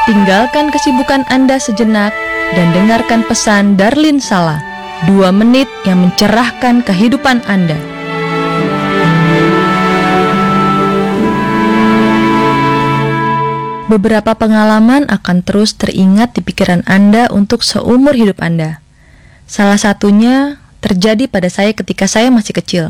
Tinggalkan kesibukan Anda sejenak dan dengarkan pesan Darlin Sala, 2 menit yang mencerahkan kehidupan Anda. Beberapa pengalaman akan terus teringat di pikiran Anda untuk seumur hidup Anda. Salah satunya terjadi pada saya ketika saya masih kecil.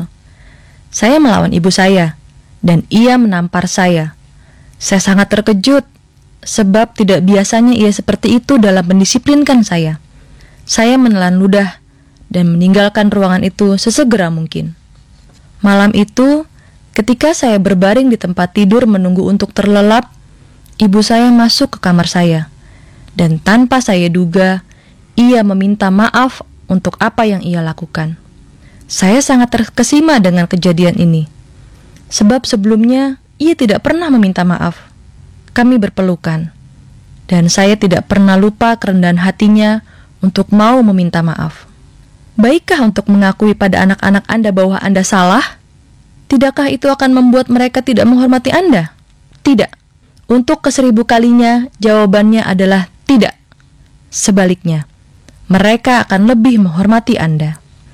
Saya melawan ibu saya, dan ia menampar saya. Saya sangat terkejut, sebab tidak biasanya ia seperti itu dalam mendisiplinkan saya. Saya menelan ludah dan meninggalkan ruangan itu sesegera mungkin. Malam itu, ketika saya berbaring di tempat tidur menunggu untuk terlelap, ibu saya masuk ke kamar saya, dan tanpa saya duga, ia meminta maaf untuk apa yang ia lakukan. Saya sangat terkesima dengan kejadian ini, sebab sebelumnya ia tidak pernah meminta maaf. Kami berpelukan, dan saya tidak pernah lupa kerendahan hatinya untuk mau meminta maaf. Baikkah untuk mengakui pada anak-anak Anda bahwa Anda salah? Tidakkah itu akan membuat mereka tidak menghormati Anda? Tidak. Untuk ke1000 kalinya, jawabannya adalah tidak. Sebaliknya, mereka akan lebih menghormati Anda.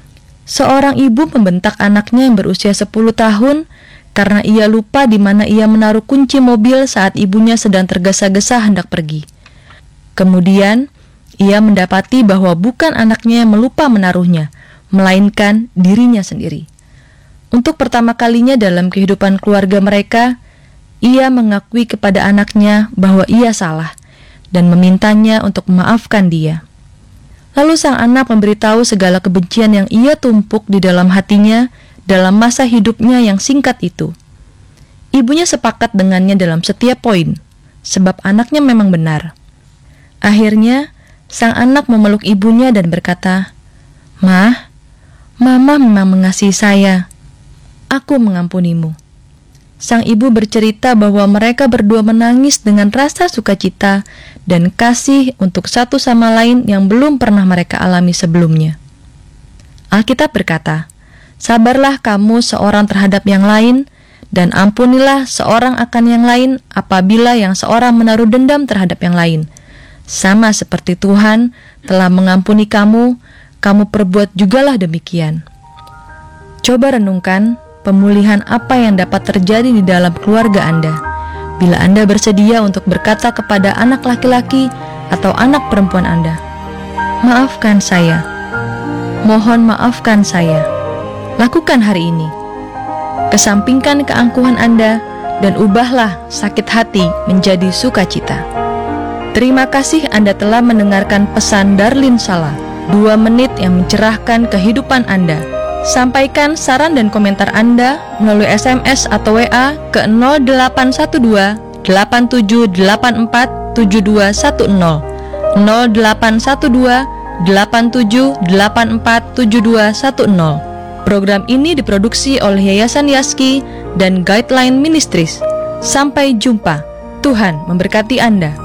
Seorang ibu membentak anaknya yang berusia 10 tahun karena ia lupa di mana ia menaruh kunci mobil saat ibunya sedang tergesa-gesa hendak pergi. Kemudian, ia mendapati bahwa bukan anaknya yang melupa menaruhnya, melainkan dirinya sendiri. Untuk pertama kalinya dalam kehidupan keluarga mereka, ia mengakui kepada anaknya bahwa ia salah dan memintanya untuk memaafkan dia. Lalu sang anak memberitahu segala kebencian yang ia tumpuk di dalam hatinya dalam masa hidupnya yang singkat itu. Ibunya sepakat dengannya dalam setiap poin, sebab anaknya memang benar. Akhirnya, sang anak memeluk ibunya dan berkata, "Mah, Mama memang mengasihi saya. Aku mengampunimu." Sang ibu bercerita bahwa mereka berdua menangis dengan rasa sukacita dan kasih untuk satu sama lain yang belum pernah mereka alami sebelumnya. Alkitab berkata, "Sabarlah kamu seorang terhadap yang lain, dan ampunilah seorang akan yang lain apabila yang seorang menaruh dendam terhadap yang lain. Sama seperti Tuhan telah mengampuni kamu, kamu perbuat jugalah demikian." Coba renungkan pemulihan apa yang dapat terjadi di dalam keluarga Anda bila Anda bersedia untuk berkata kepada anak laki-laki atau anak perempuan Anda, "Maafkan saya. Mohon maafkan saya." Lakukan hari ini. Kesampingkan keangkuhan Anda dan ubahlah sakit hati menjadi sukacita. Terima kasih Anda telah mendengarkan pesan Darlin Sala, 2 menit yang mencerahkan kehidupan Anda. Sampaikan saran dan komentar Anda melalui SMS atau WA ke 0812 8784 7210 0812 8784 7210. Program ini diproduksi oleh Yayasan Yaski dan Guideline Ministries. Sampai jumpa. Tuhan memberkati Anda.